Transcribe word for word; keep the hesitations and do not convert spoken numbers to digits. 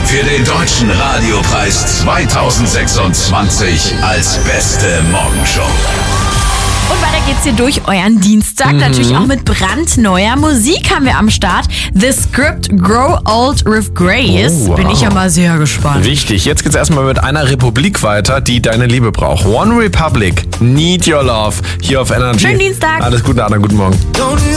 für den Deutschen Radiopreis zweitausendsechsundzwanzig als beste Morgenshow. Und weiter geht's hier durch euren Dienstag. Mhm. Natürlich auch mit brandneuer Musik haben wir am Start. The Script Grow Old with Grace. Oh, wow. Bin ich ja mal sehr gespannt. Richtig, jetzt geht's erstmal mit einer Republik weiter, die deine Liebe braucht. One Republic, Need Your Love, hier auf Energy. Schönen Dienstag. Alles Gute, Anna, guten Morgen.